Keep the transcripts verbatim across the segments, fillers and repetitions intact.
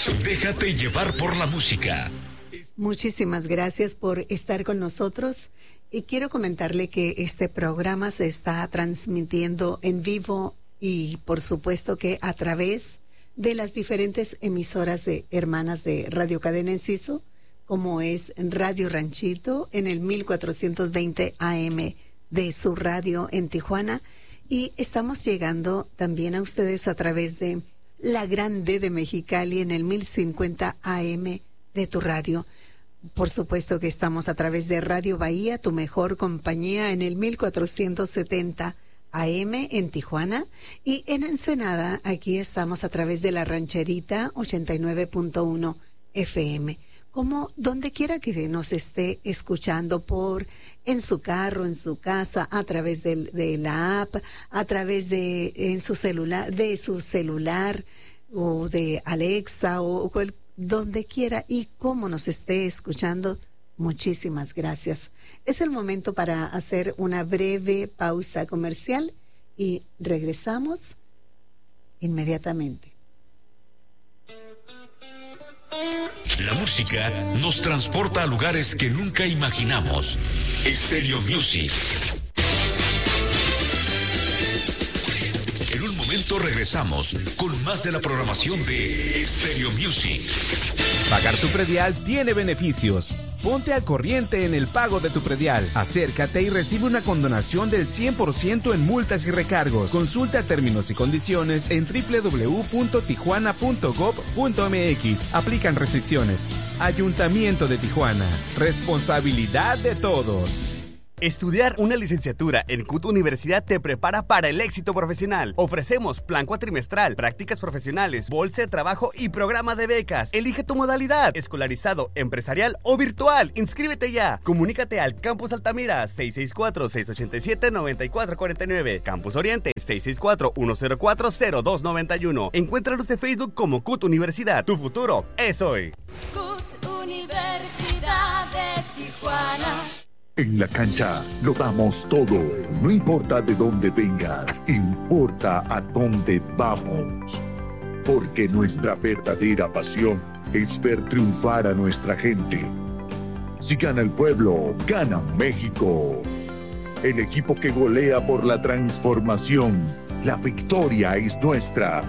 Déjate llevar por la música. Muchísimas gracias por estar con nosotros y quiero comentarle que este programa se está transmitiendo en vivo y por supuesto que a través de las diferentes emisoras de hermanas de Radio Cadena Enciso, como es Radio Ranchito en el mil cuatrocientos veinte A M de su radio en Tijuana, y estamos llegando también a ustedes a través de La Grande de Mexicali en el mil cincuenta A M de tu radio. Por supuesto que estamos a través de Radio Bahía, tu mejor compañía, en el mil cuatrocientos setenta A M en Tijuana, y en Ensenada aquí estamos a través de La Rancherita ochenta y nueve punto uno F M. Como donde quiera que nos esté escuchando, por en su carro, en su casa, a través de, de la app, a través de en su celular, de su celular o de Alexa o cual, donde quiera y como nos esté escuchando, muchísimas gracias. Es el momento para hacer una breve pausa comercial y regresamos inmediatamente. La música nos transporta a lugares que nunca imaginamos. Stereo Music. En un momento regresamos con más de la programación de Stereo Music. Pagar tu predial tiene beneficios. Ponte al corriente en el pago de tu predial. Acércate y recibe una condonación del cien por ciento en multas y recargos. Consulta términos y condiciones en doble u doble u doble u punto tijuana punto gob punto eme equis. Aplican restricciones. Ayuntamiento de Tijuana. Responsabilidad de todos. Estudiar una licenciatura en C U T Universidad te prepara para el éxito profesional. Ofrecemos plan cuatrimestral, prácticas profesionales, bolsa de trabajo y programa de becas. Elige tu modalidad, escolarizado, empresarial o virtual. Inscríbete ya. Comunícate al Campus Altamira seis seis cuatro, seis ocho siete, nueve cuatro cuatro nueve. Campus Oriente seis seis cuatro, uno cero cuatro, cero dos nueve uno. Encuéntranos en Facebook como C U T Universidad. Tu futuro es hoy. C U T Universidad de Tijuana. En la cancha lo damos todo, no importa de dónde vengas, importa a dónde vamos. Porque nuestra verdadera pasión es ver triunfar a nuestra gente. Si gana el pueblo, gana México. El equipo que golea por la transformación, la victoria es nuestra.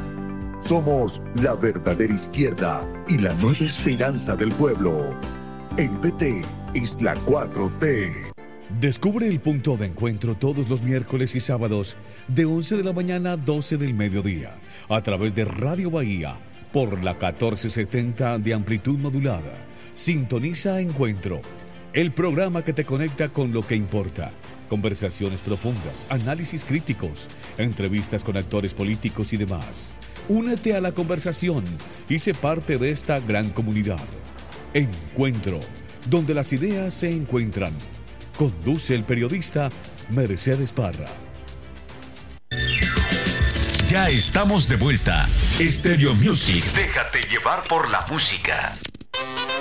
Somos la verdadera izquierda y la nueva esperanza del pueblo. El P T es la cuatro T. Descubre el punto de encuentro todos los miércoles y sábados de once de la mañana a doce del mediodía a través de Radio Bahía por la catorce setenta de amplitud modulada. Sintoniza Encuentro, el programa que te conecta con lo que importa. Conversaciones profundas, análisis críticos, entrevistas con actores políticos y demás. Únete a la conversación y sé parte de esta gran comunidad. Encuentro, donde las ideas se encuentran. Conduce el periodista Mercedes Parra. Ya estamos de vuelta. Stereo Music. Déjate llevar por la música.